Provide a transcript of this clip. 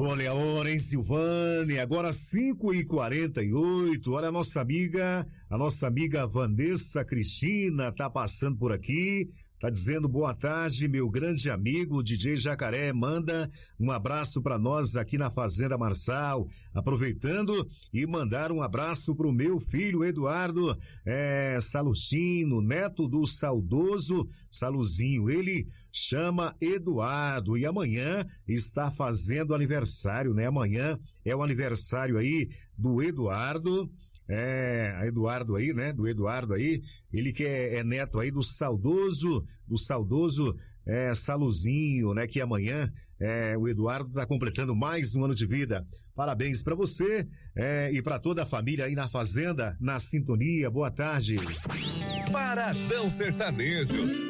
Olha a hora, hein, Silvânia? Agora 5h48. Olha a nossa amiga Vanessa Cristina tá passando por aqui. Tá dizendo boa tarde, meu grande amigo DJ Jacaré, manda um abraço para nós aqui na Fazenda Marçal, aproveitando e mandar um abraço pro meu filho Eduardo Salustino, neto do saudoso Saluzinho. Ele chama Eduardo e amanhã está fazendo aniversário, né? Amanhã é o aniversário aí do Eduardo. Eduardo aí, né? Do Eduardo aí, ele que é neto aí do saudoso Saluzinho, né? Que amanhã o Eduardo tá completando mais um ano de vida. Parabéns pra você e pra toda a família aí na Fazenda, na sintonia. Boa tarde. Paradão Sertanejo.